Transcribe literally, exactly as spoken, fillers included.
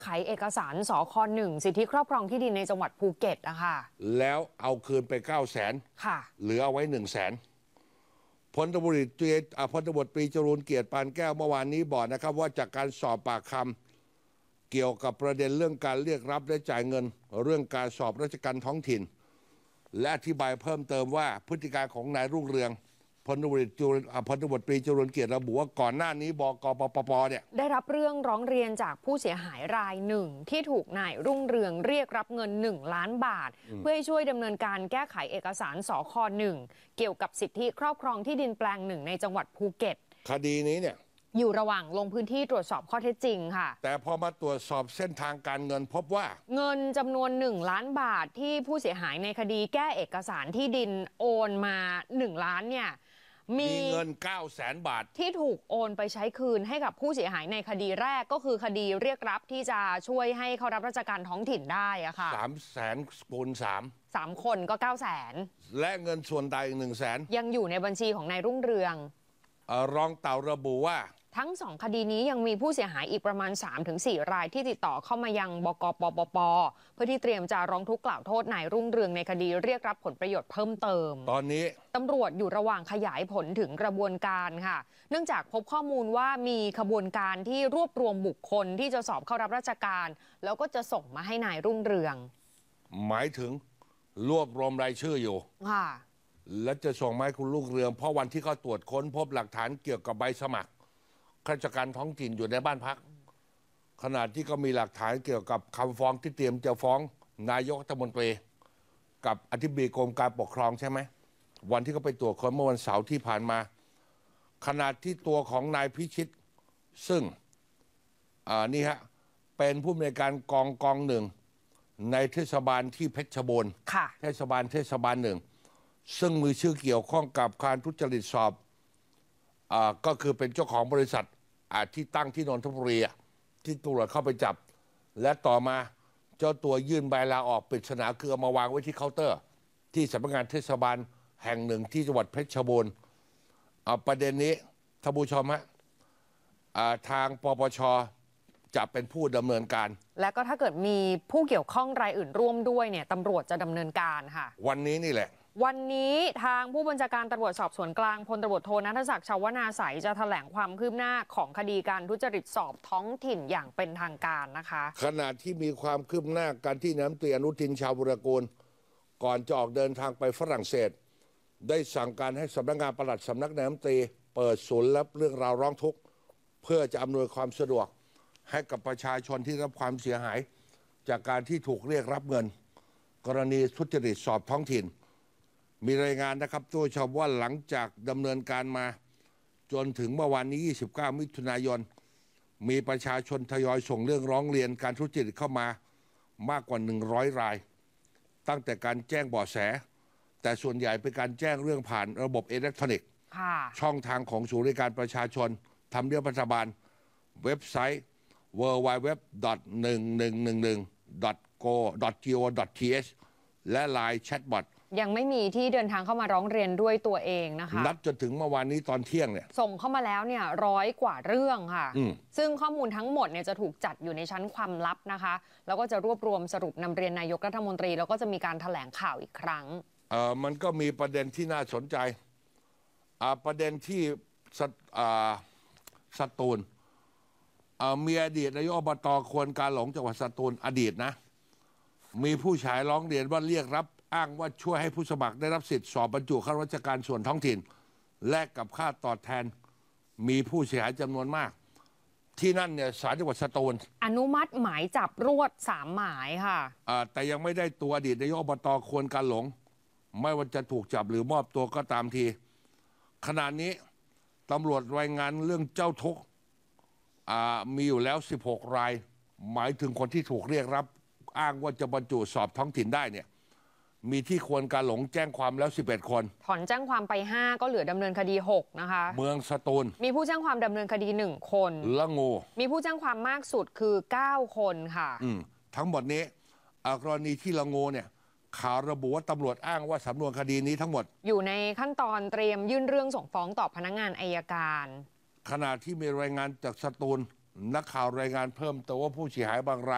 ไขเอกสารสคหนึ่งสิทธิครอบครองที่ดินในจังหวัดภูเก็ตอะค่ะแล้วเอาคืนไปเก้าแสนค่ะเหลือเอาไว้หนึ่งแสนพลตำรวจตรีพลตำรวจตรีจรูนเกียรติปานแก้วเมื่อวานนี้บอกนะครับว่าจากการสอบปากคำเกี่ยวกับประเด็นเรื่องการเรียกรับและจ่ายเงินเรื่องการสอบราชการท้องถิ่นและอธิบายเพิ่มเติมว่าพฤติการของนายรุ่งเรืองพลตำรวจตรีพลตำรวจตรีจรูนเกียรติระบุว่าก่อนหน้านี้บกปปปเนี่ยได้รับเรื่องร้องเรียนจากผู้เสียหายรายหนึ่งที่ถูกนายรุ่งเรืองเรียกรับเงินหนึ่งล้านบาทเพื่อให้ช่วยดำเนินการแก้ไขเอกสารสคหนึ่งเกี่ยวกับสิทธิครอบครองที่ดินแปลงหนึ่งในจังหวัดภูเก็ตคดีนี้เนี่ยอยู่ระหว่างลงพื้นที่ตรวจสอบข้อเท็จจริงค่ะแต่พอมาตรวจสอบเส้นทางการเงินพบว่าเงินจำนวนหนึ่งล้านบาทที่ผู้เสียหายในคดีแก้เอกสารที่ดินโอนมาหนึ่งล้านเนี่ยมีเงินเก้าแสนบาทที่ถูกโอนไปใช้คืนให้กับผู้เสียหายในคดีแรกก็คือคดีเรียกรับที่จะช่วยให้เขารับราชการท้องถิ่นได้อะค่ะสามแสนคูณสามสามคนก็เก้าแสนและเงินส่วนใดอีกหนึ่งแสนยังอยู่ในบัญชีของนายรุ่งเรืองรองเต่าระบุว่าทั้งสองคดีนี้ยังมีผู้เสียหายอีกประมาณ สามถึงสี่ รายที่ติดต่อเข้ามายังบกปปปเพื่อที่เตรียมจะร้องทุกข์กล่าวโทษนายรุ่งเรืองในคดีเรียกรับผลประโยชน์เพิ่มเติมตอนนี้ตำรวจอยู่ระหว่างขยายผลถึงกระบวนการค่ะเนื่องจากพบข้อมูลว่ามีขบวนการที่รวบรวมบุคคลที่จะสอบเข้ารับราชการแล้วก็จะส่งมาให้นายรุ่งเรืองหมายถึงรวบรวมรายชื่ออยู่ค่ะและจะส่งมาให้คุณรุ่งเรืองเพราะวันที่เขาตรวจค้นพบหลักฐานเกี่ยวกับใบสมัครข้าราชการท้องถิ่นอยู่ในบ้านพักขณะที่ก็มีหลักฐานเกี่ยวกับคำฟ้องที่เตรียมจะฟ้องนายกรัฐมนตรีกับอธิบดีกรมการปกครองใช่ไหมวันที่เขาไปตรวจค้นเมื่อวันเสาร์ที่ผ่านมาขณะที่ตัวของนายพิชิตซึ่งอ่านี่ฮะเป็นผู้อำนวยการกองกองหนึ่งในเทศบาลที่เพชรบูรณ์เทศบาลเทศบาลหนึ่งซึ่งมีชื่อเกี่ยวข้องกับการทุจริตสอบอ่าก็คือเป็นเจ้าของบริษัทอ่าที่ตั้งที่นนทบุรีที่ตำรวจเข้าไปจับและต่อมาเจ้าตัวยื่นใบลาออกปริศนาคือเอามาวางไว้ที่เคาน์เตอร์ที่สำนักงานเทศบาลแห่งหนึ่งที่จังหวัดเพชรบูรณ์เอาประเด็นนี้ท่านผู้ชมฮะทางปปชจะเป็นผู้ดำเนินการและก็ถ้าเกิดมีผู้เกี่ยวข้องรายอื่นร่วมด้วยเนี่ยตำรวจจะดำเนินการค่ะวันนี้นี่แหละวันนี้ทางผู้บัญชาการตำรวจสอบสวนกลางพลตำรวจโทณัฐศักดิ์ ชวนาไสยจะแถลงความคืบหน้าของคดีการทุจริตสอบท้องถิ่นอย่างเป็นทางการนะคะขณะที่มีความคืบหน้าการที่น้ำตรีอนุทินชาญวิรากูลก่อนจะออกเดินทางไปฝรั่งเศสได้สั่งการให้สำนักงานปลัดสำนักน้ำตรีเปิดศูนย์รับเรื่องราวร้องทุกข์เพื่อจะอำนวยความสะดวกให้กับประชาชนที่รับความเสียหายจากการที่ถูกเรียกรับเงินกรณีทุจริตสอบท้องถิ่นมีรายงานนะครับตัวชาวว่าหลังจากดำเนินการมาจนถึงเมื่อวานนี้ยี่สิบเก้ามิถุนายนมีประชาชนทยอยส่งเรื่องร้องเรียนการทุจริตเข้ามามากกว่าหนึ่งร้อยรายตั้งแต่การแจ้งเบาะแสแต่ส่วนใหญ่เป็นการแจ้งเรื่องผ่านระบบอิเล็กทรอนิกส์ช่องทางของศูนย์บริการประชาชนทำเนียบรัฐบาลเว็บไซต์ ดับเบิลยู ดับเบิลยู ดับเบิลยู ดอท หนึ่ง หนึ่ง หนึ่ง หนึ่ง ดอท โก ดอท จี โอ ดอท ที เอช และไลน์แชทบอทยังไม่มีที่เดินทางเข้ามาร้องเรียนด้วยตัวเองนะคะนับจนถึงเมื่อวานนี้ตอนเที่ยงเนี่ยส่งเข้ามาแล้วเนี่ยร้อยกว่าเรื่องค่ะซึ่งข้อมูลทั้งหมดเนี่ยจะถูกจัดอยู่ในชั้นความลับนะคะแล้วก็จะรวบรวมสรุปนำเรียนนายกรัฐมนตรีแล้วก็จะมีการแถลงข่าวอีกครั้งเออมันก็มีประเด็นที่น่าสนใจอ่าประเด็นที่สอ่าสตูลอ่ามีอดีตนายกอบต.ควรการหลงจังหวัดสตูลอดีตนะมีผู้ชายร้องเรียนว่าเรียกรับอ้างว่าช่วยให้ผู้สมัครได้รับสิทธิ์สอบบรรจุข้าราชการส่วนท้องถิ่นแลกกับค่าตอบแทนมีผู้เสียหายจำนวนมากที่นั่นเนี่ยศาลจังหวัดสตูลอนุมัติหมายจับรวดสามหมายค่ะอ่าแต่ยังไม่ได้ตัวอดีตนายกอบต.ควรการหลงไม่ว่าจะถูกจับหรือมอบตัวก็ตามทีขณะนี้ตำรวจรายงานเรื่องเจ้าทุกข์มีอยู่แล้วสิบหกรายหมายถึงคนที่ถูกเรียกรับอ้างว่าจะบรรจุสอบท้องถิ่นได้เนี่ยมีที่ควรการหลงแจ้งความแล้วสิบเอ็ดคนถอนแจ้งความไปห้าก็เหลือดำเนินคดีหกนะคะเมืองสตูลมีผู้แจ้งความดำเนินคดีหนึ่งคนละงูมีผู้แจ้งความมากสุดคือเก้าคนค่ะอืมทั้งหมดนี้กรณีที่ละงูเนี่ยข่าวระบุว่าตำรวจอ้างว่าสำนวนคดีนี้ทั้งหมดอยู่ในขั้นตอนเตรียมยื่นเรื่องส่งฟ้องต่อพนักงานอัยการขณะที่มีรายงานจากสตูลนักข่าวรายงานเพิ่มแต่ว่าผู้เสียหายบางราย